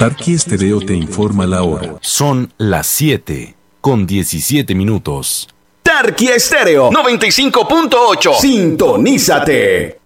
Tarqui Estéreo te informa la hora. Son las 7:17. Tarqui Estéreo 95.8. Sintonízate.